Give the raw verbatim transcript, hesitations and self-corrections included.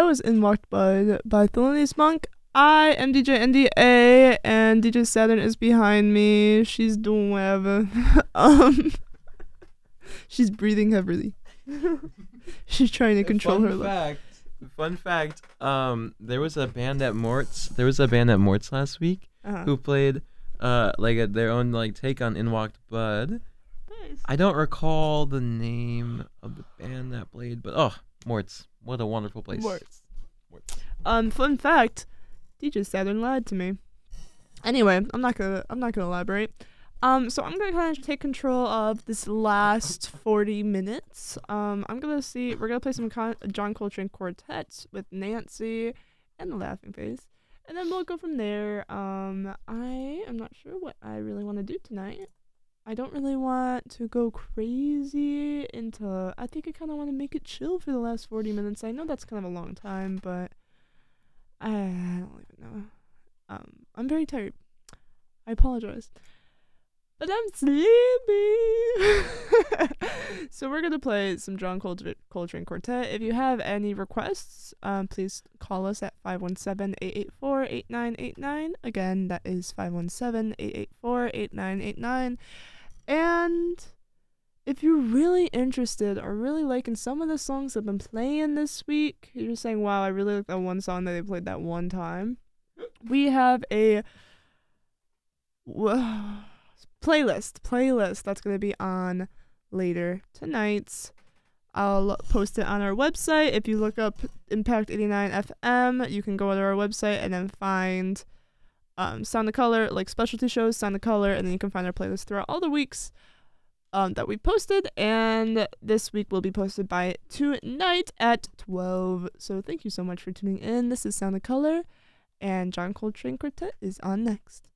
was In Walked Bud by Thelonious Monk. I am D J N D A, and D J Saturn is behind me. She's doing whatever. um, she's breathing heavily. She's trying to control fun her life. fact, fun fact, um, there was a band at Mort's, there was a band at Mort's last week Uh-huh. who played, uh, like, a, their own, like, take on In Walked Bud. Nice. I don't recall the name of the band that played, but, oh, Mort's. What a wonderful place. Mort's. Mort's. Um, fun fact, D J Saturn lied to me. Anyway, I'm not gonna I'm not gonna elaborate. Um, so I'm gonna kind of take control of this last forty minutes. Um, I'm gonna see we're gonna play some con- John Coltrane quartets with Nancy and the Laughing Face, and then we'll go from there. Um, I am not sure what I really want to do tonight. I don't really want to go crazy into. I think I kind of want to make it chill for the last forty minutes. I know that's kind of a long time, but I don't even know. Um, I'm very tired. I apologize. But I'm sleepy. So we're going to play some John Coltra- Coltrane Quartet. If you have any requests, um, please call us at five one seven, eight eight four, eight nine eight nine. Again, that is five one seven, eight eight four, eight nine eight nine. And if you're really interested or really liking some of the songs I've been playing this week, you're just saying, wow, I really like that one song that they played that one time. We have a whoa, playlist, playlist that's going to be on later tonight. I'll post it on our website. If you look up Impact eighty-nine F M, you can go to our website and then find um, Sound of Color, like specialty shows, Sound of Color, and then you can find our playlist throughout all the weeks um, that we posted. And this week will be posted by tonight at twelve. So thank you so much for tuning in. This is Sound of Color, and John Coltrane Quartet is on next.